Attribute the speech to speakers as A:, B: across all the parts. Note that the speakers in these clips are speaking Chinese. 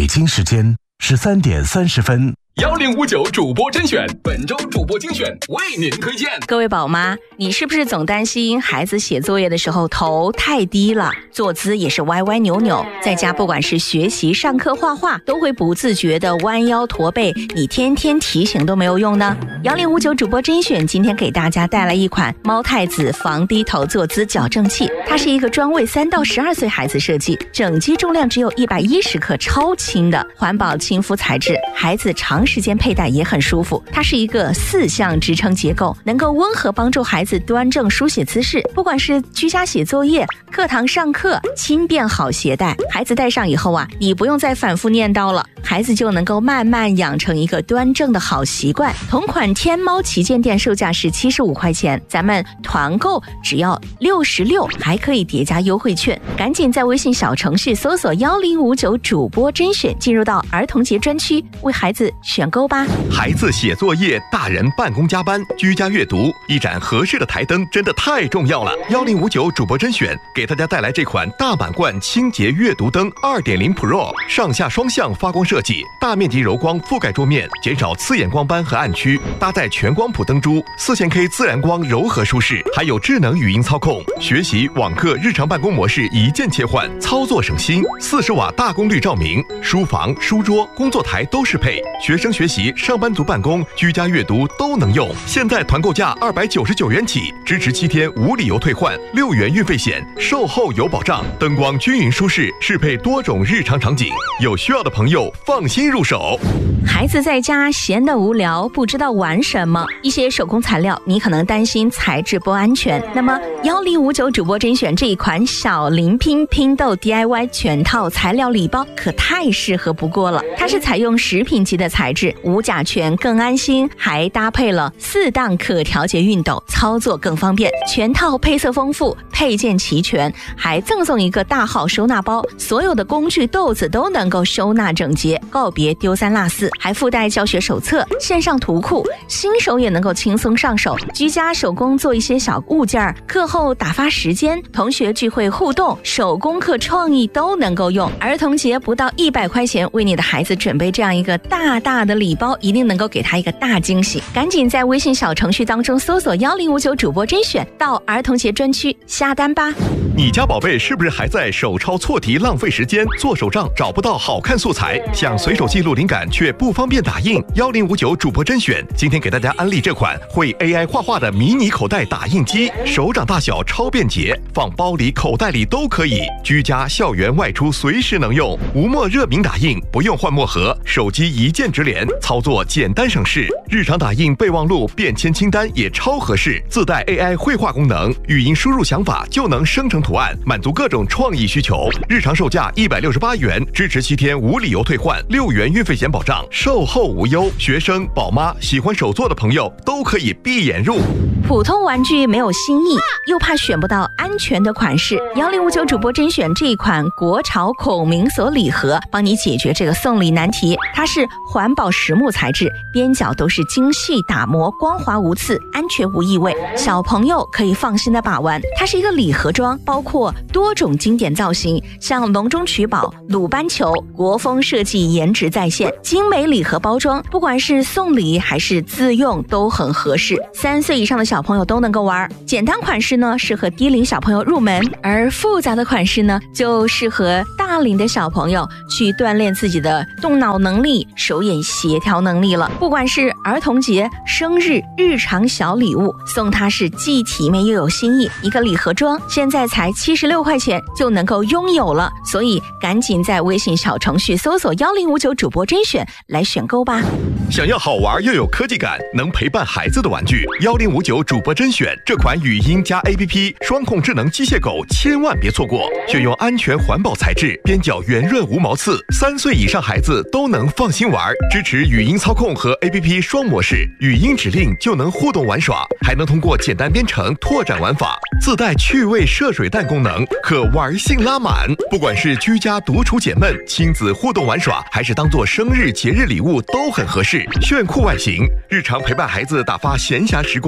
A: 北京时间13点30分。
B: 1059主播甄选，本周主播精选为您推荐。
C: 各位宝妈，你是不是总担心孩子写作业的时候头太低了，坐姿也是歪歪扭扭，在家不管是学习、上课、画画，都会不自觉的弯腰驼背，你天天提醒都没有用呢？1059主播甄选今天给大家带来一款猫太子防低头坐姿矫正器，它是一个专为3到12岁孩子设计，整机重量只有110克，超轻的环保亲肤材质，孩子长时间佩戴也很舒服。它是一个4项支撑结构，能够温和帮助孩子端正书写姿势，不管是居家写作业、课堂上课，轻便好携带。孩子戴上以后啊，你不用再反复念叨了，孩子就能够慢慢养成一个端正的好习惯。同款天猫旗舰店售价是75块钱，咱们团购只要66，还可以叠加优惠券。赶紧在微信小程序搜索1059主播甄选，进入到儿童节专区，为孩子选购吧。
D: 孩子写作业，大人办公加班，居家阅读，一盏合适的台灯真的太重要了。1059主播甄选给大家带来这款大满贯清洁阅读灯 2.0 Pro， 上下双向发光设计，大面积柔光覆盖桌面，减少刺眼光斑和暗区，搭载全光谱灯珠，4000K 自然光柔和舒适，还有智能语音操控，学习、网课、日常办公模式一键切换，操作省心。40瓦大功率照明，书房、书桌、工作台都适配，学生学习、上班族办公、居家阅读都能用。现在团购价299元起，支持7天无理由退换，6元运费险，售后有保障。灯光均匀舒适，适配多种日常场景，有需要的朋友放心入手。
C: 孩子在家闲得无聊，不知道玩什么，一些手工材料你可能担心材质不安全，那么1059主播甄选这一款小灵拼拼豆 DIY 全套材料礼包可太适合不过了。它是采用食品级的材质，无甲醛更安心，还搭配了4档可调节熨斗，操作更方便。全套配色丰富，配件齐全，还赠送一个大号收纳包，所有的工具豆子都能够收纳整洁，告别丢三落四，还附带教学手册、线上图库，新手也能够轻松上手。居家手工做一些小物件，课后打发时间，同学聚会互动，手工课创意都能够用。儿童节不到100块钱，为你的孩子准备这样一个大大的礼包，一定能够给他一个大惊喜。赶紧在微信小程序当中搜索1059主播甄选，到儿童节专区下单吧。
D: 你家宝贝是不是还在手抄错题浪费时间，做手账找不到好看素材，想随手记录灵感却不方便打印？1059主播甄选今天给大家安利这款会 AI 画画的迷你口袋打印机，手掌大小超便捷，放包里口袋里都可以，居家校园外出随时能用，无墨热敏打印，不用换墨盒，手机一键直连，操作简单省事，日常打印备忘录便签清单也超合适，自带 AI 绘画功能，语音输入想法就能生成图案，满足各种创意需求。日常售价168元，支持7天无理由退换，6元运费险保障，售后无忧。学生、宝妈喜欢手作的朋友都可以闭眼入。
C: 普通玩具没有新意，又怕选不到安全的款式，1059主播甄选这一款国潮孔明锁礼盒，帮你解决这个送礼难题。它是环保实木材质，边角都是精细打磨，光滑无刺，安全无异味，小朋友可以放心的把玩。它是一个礼盒装，包括多种经典造型，像隆中取宝、鲁班球，国风设计，颜值在线，精美礼盒包装，不管是送礼还是自用都很合适，3岁以上的小朋友都能够玩。简单款式呢适合低龄小朋友入门，而复杂的款式呢就适合大龄的小朋友去锻炼自己的动脑能力、手眼协调能力了。不管是儿童节、生日、日常小礼物，送它是既体面又有新意。一个礼盒装现在才76块钱就能够拥有了，所以赶紧在微信小程序搜索1059主播甄选来选购吧。
D: 想要好玩又有科技感，能陪伴孩子的玩具，1059主播甄选这款语音加 APP 双控智能机械狗千万别错过，选用安全环保材质，边角圆润无毛刺，3岁以上孩子都能放心玩，支持语音操控和 APP 双模式，语音指令就能互动玩耍，还能通过简单编程拓展玩法，自带趣味射水弹功能，可玩性拉满。不管是居家独处解闷、亲子互动玩耍，还是当做生日节日礼物都很合适。炫酷外形，日常陪伴孩子打发闲暇时光。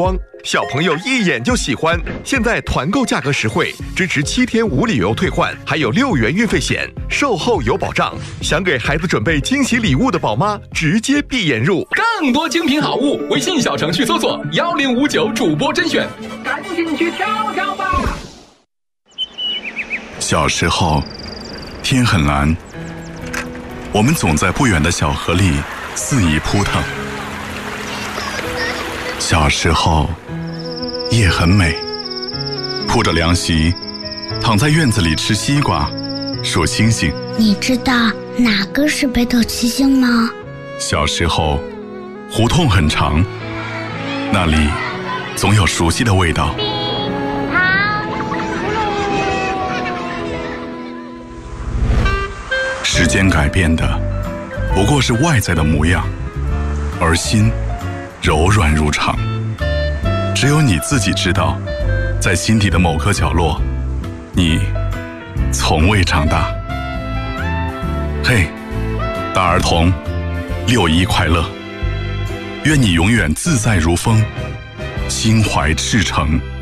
D: 小朋友一眼就喜欢。现在团购价格实惠，支持7天无理由退换，还有6元运费险，售后有保障。想给孩子准备惊喜礼物的宝妈，直接闭眼入。
B: 更多精品好物，微信小程序搜索1059主播甄选，赶紧去挑挑吧。
E: 小时候，天很蓝，我们总在不远的小河里肆意扑腾。小时候，夜很美，铺着凉席，躺在院子里吃西瓜，数星星。
F: 你知道哪个是北斗七星吗？
E: 小时候，胡同很长，那里总有熟悉的味道。时间改变的不过是外在的模样，而心柔软如常。只有你自己知道，在心底的某个角落，你从未长大。嘿，大儿童，6·1快乐！愿你永远自在如风，心怀赤诚。